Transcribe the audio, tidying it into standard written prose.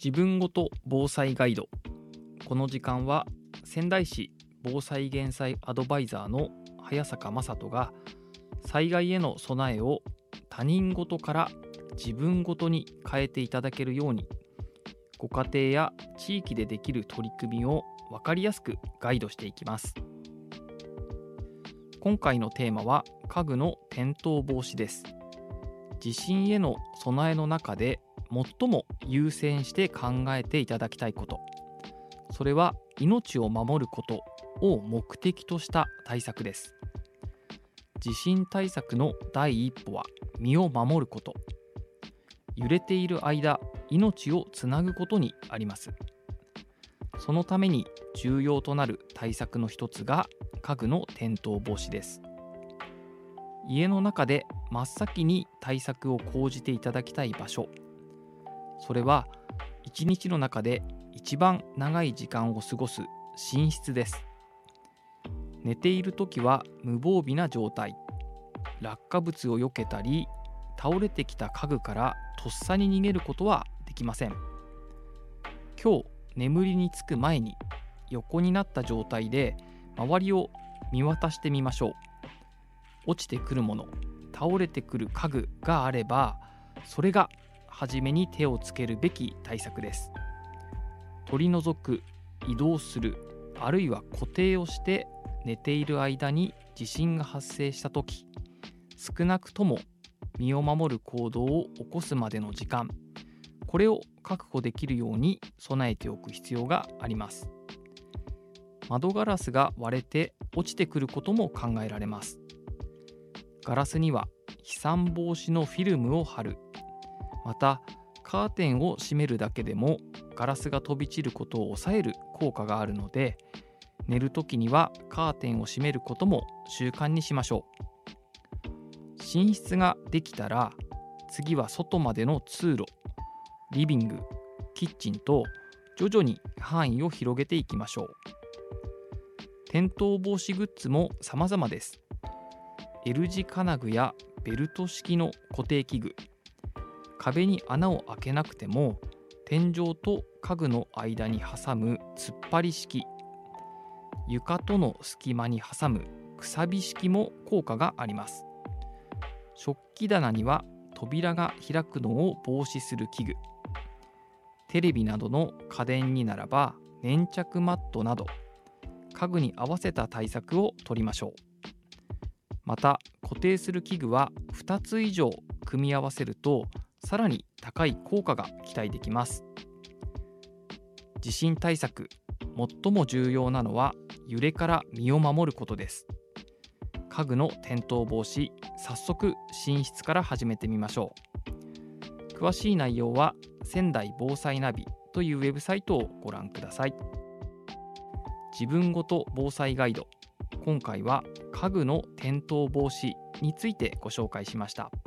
自分ごと防災ガイド。この時間は仙台市防災減災アドバイザーの早坂正人が災害への備えを他人事から自分ごとに変えていただけるように、ご家庭や地域でできる取り組みを分かりやすくガイドしていきます。今回のテーマは家具の転倒防止です。地震への備えの中で最も優先して考えていただきたいこと、それは命を守ることを目的とした対策です。地震対策の第一歩は身を守ること。揺れている間、命をつなぐことにあります。そのために重要となる対策の一つが家具の転倒防止です。家の中で真っ先に対策を講じていただきたい場所、それは一日の中で一番長い時間を過ごす寝室です。寝ているときは無防備な状態、落下物を避けたり、倒れてきた家具からとっさに逃げることはできません。今日眠りにつく前に横になった状態で周りを見渡してみましょう。落ちてくるもの、倒れてくる家具があれば、それが初めに手をつけるべき対策です。取り除く、移動する、あるいは固定をして寝ている間に地震が発生したとき、少なくとも身を守る行動を起こすまでの時間、これを確保できるように備えておく必要があります。窓ガラスが割れて落ちてくることも考えられます。ガラスには飛散防止のフィルムを貼る。また、カーテンを閉めるだけでもガラスが飛び散ることを抑える効果があるので、寝るときにはカーテンを閉めることも習慣にしましょう。寝室ができたら、次は外までの通路、リビング、キッチンと徐々に範囲を広げていきましょう。転倒防止グッズも様々です。L 字金具やベルト式の固定器具、壁に穴を開けなくても天井と家具の間に挟む突っ張り式、床との隙間に挟むくさび式も効果があります。食器棚には扉が開くのを防止する器具、テレビなどの家電にならば粘着マットなど家具に合わせた対策を取りましょう。また、固定する器具は2つ以上組み合わせるとさらに高い効果が期待できます。地震対策、最も重要なのは揺れから身を守ることです。家具の転倒防止、早速寝室から始めてみましょう。詳しい内容は仙台防災ナビというウェブサイトをご覧ください。自分ごと防災ガイド、今回は家具の転倒防止についてご紹介しました。